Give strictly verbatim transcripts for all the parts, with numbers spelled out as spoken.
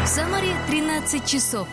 В Самаре тринадцать часов.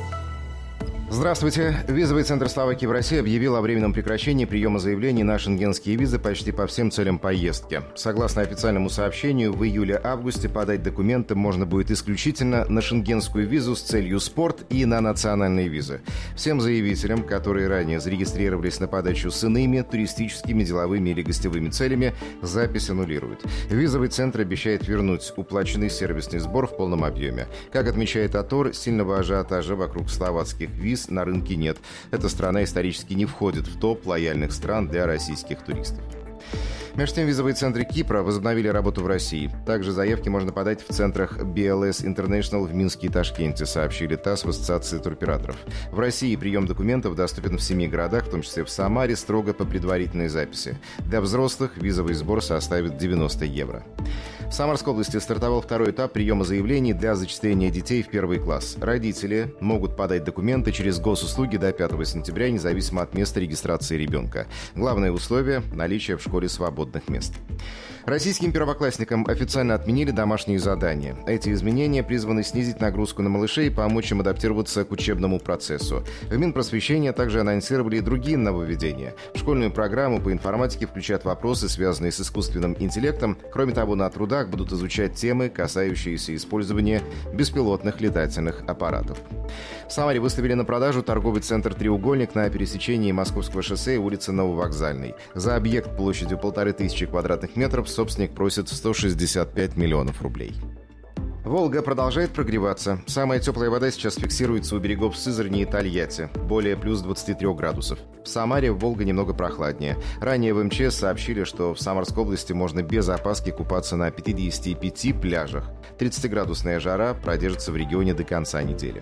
Здравствуйте. Визовый центр Словакии в России объявил о временном прекращении приема заявлений на шенгенские визы почти по всем целям поездки. Согласно официальному сообщению, в июле-августе подать документы можно будет исключительно на шенгенскую визу с целью спорт и на национальные визы. Всем заявителям, которые ранее зарегистрировались на подачу с иными туристическими, деловыми или гостевыми целями, запись аннулируют. Визовый центр обещает вернуть уплаченный сервисный сбор в полном объеме. Как отмечает АТОР, сильного ажиотажа вокруг словацких виз на рынке нет. Эта страна исторически не входит в топ лояльных стран для российских туристов. Между тем, визовые центры Кипра возобновили работу в России. Также заявки можно подать в центрах би эл эс International в Минске и Ташкенте, сообщили ТАСС в Ассоциации туроператоров. В России прием документов доступен в семи городах, в том числе в Самаре, строго по предварительной записи. Для взрослых визовый сбор составит девяносто евро. В Самарской области стартовал второй этап приема заявлений для зачисления детей в первый класс. Родители могут подать документы через госуслуги до пятого сентября, независимо от места регистрации ребенка. Главное условие – наличие в школе свободных мест. Российским первоклассникам официально отменили домашние задания. Эти изменения призваны снизить нагрузку на малышей и помочь им адаптироваться к учебному процессу. В Минпросвещения также анонсировали и другие нововведения. В школьную программу по информатике включат вопросы, связанные с искусственным интеллектом. Кроме того, на трудах будут изучать темы, касающиеся использования беспилотных летательных аппаратов. В Самаре выставили на продажу торговый центр «Треугольник» на пересечении Московского шоссе и улицы Нововокзальной. За объект площадью полторы тысячи квадратных метров собственник просит сто шестьдесят пять миллионов рублей. Волга продолжает прогреваться. Самая теплая вода сейчас фиксируется у берегов Сызрани и Тольятти. Более плюс двадцати трёх градусов. В Самаре Волга немного прохладнее. Ранее в эм че эс сообщили, что в Самарской области можно без опаски купаться на пятидесяти пяти пляжах. тридцатиградусная жара продержится в регионе до конца недели.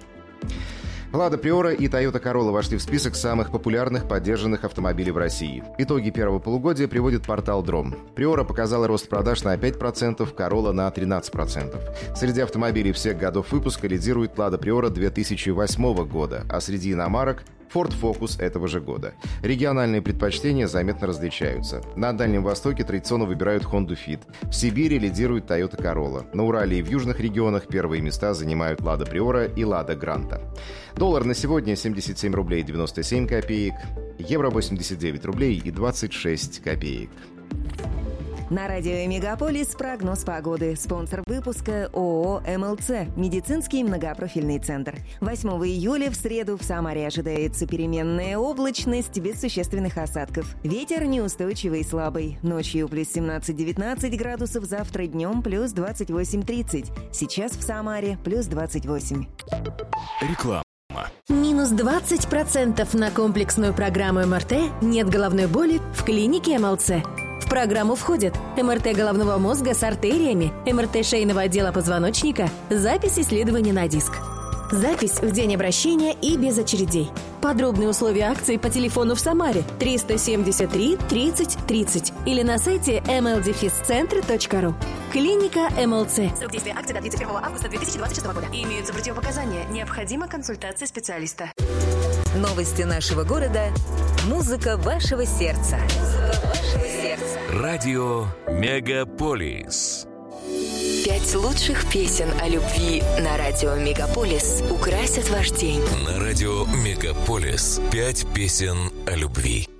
Лада Приора и Тойота Королла вошли в список самых популярных поддержанных автомобилей в России. Итоги первого полугодия приводит портал Дром. Приора показала рост продаж на пять процентов, Королла на тринадцать процентов. Среди автомобилей всех годов выпуска лидирует Лада Приора две тысячи восьмого года, а среди иномарок Ford Focus этого же года. Региональные предпочтения заметно различаются. На Дальнем Востоке традиционно выбирают Honda Fit. В Сибири лидирует Toyota Corolla. На Урале и в южных регионах первые места занимают Lada Priora и Lada Granta. Доллар на сегодня семьдесят семь рублей девяносто семь копеек, евро восемьдесят девять рублей и двадцать шесть копеек. На радио «Мегаполис» прогноз погоды. Спонсор выпуска ООО эм эл цэ «Медицинский многопрофильный центр». восьмого июля в среду в Самаре ожидается переменная облачность без существенных осадков. Ветер неустойчивый и слабый. Ночью плюс семнадцать-девятнадцать градусов, завтра днем плюс двадцать восемь-тридцать. Сейчас в Самаре плюс двадцать восемь. Реклама. Минус двадцать процентов на комплексную программу эм эр тэ «Нет головной боли» в клинике эм эл цэ. В программу входят эм эр тэ головного мозга с артериями, эм эр тэ шейного отдела позвоночника, запись исследований на диск. Запись в день обращения и без очередей. Подробные условия акции по телефону в Самаре триста семьдесят три тридцать тридцать или на сайте эм эл дефис центр точка ру. Клиника эм эл цэ. Срок действия акции до тридцать первого августа две тысячи двадцать шестого года. Имеются противопоказания. Необходима консультация специалиста. Новости нашего города. Музыка вашего сердца. Музыка вашего сердца. Радио Мегаполис. Пять лучших песен о любви на радио Мегаполис украсят ваш день. На радио Мегаполис. Пять песен о любви.